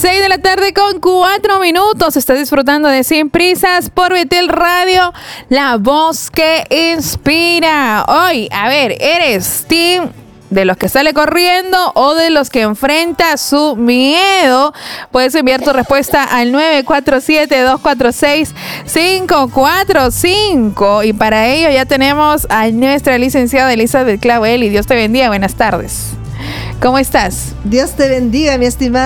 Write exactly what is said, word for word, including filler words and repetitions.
seis de la tarde con cuatro minutos. Estás disfrutando de Sin Prisas por Betel Radio, la voz que inspira. Hoy, a ver, ¿eres team de los que sale corriendo o de los que enfrenta su miedo? Puedes enviar tu respuesta al nueve cuatro siete, dos cuatro seis, cinco cuatro cinco. Y para ello ya tenemos a nuestra licenciada Elizabeth Clavel. Y Dios te bendiga. Buenas tardes. ¿Cómo estás? Dios te bendiga, mi estimada